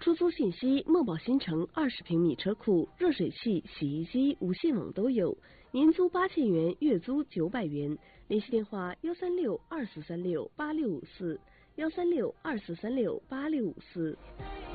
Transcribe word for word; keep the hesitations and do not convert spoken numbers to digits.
出租信息：墨宝新城二十平米车库，热水器、洗衣机、无线网都有，年租八千元，月租九百元。联系电话：幺三六二四三六八六五四，幺三六二四三六八六五四。